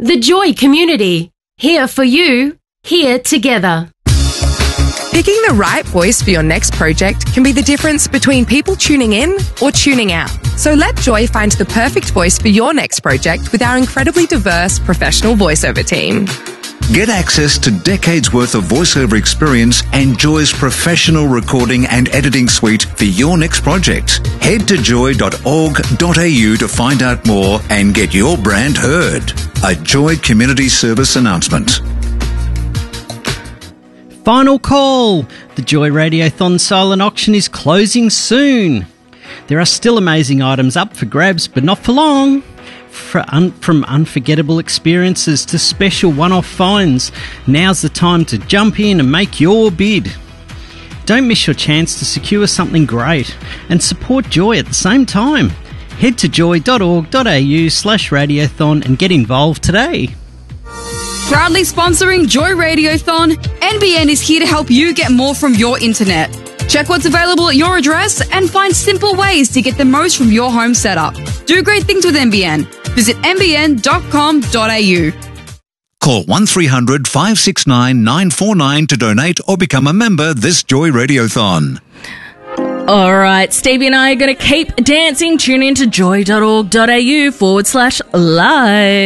The Joy Community. Here for you, here together. Picking the right voice for your next project can be the difference between people tuning in or tuning out. So let Joy find the perfect voice for your next project with our incredibly diverse professional voiceover team. Get access to decades worth of voiceover experience and Joy's professional recording and editing suite for your next project. Head to joy.org.au to find out more and get your brand heard. A Joy Community Service announcement. Final call! The Joy Radiothon silent auction is closing soon. There are still amazing items up for grabs, but not for long. From unforgettable experiences to special one-off finds, now's the time to jump in and make your bid. Don't miss your chance to secure something great and support Joy at the same time. Head to joy.org.au/radiothon and get involved today. Proudly sponsoring Joy Radiothon, NBN is here to help you get more from your internet. Check what's available at your address and find simple ways to get the most from your home setup. Do great things with NBN. Visit nbn.com.au. Call 1300 569 949 to donate or become a member this Joy Radiothon. All right, Stevie and I are going to keep dancing. Tune in to joy.org.au/live.